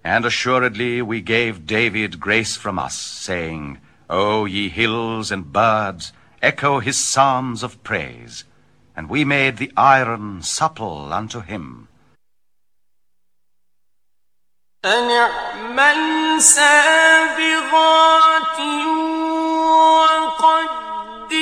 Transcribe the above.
And assuredly we gave David grace from us, saying, O ye hills and birds, echo his psalms of praise. And we made the iron supple unto him. أن اعمل سابغات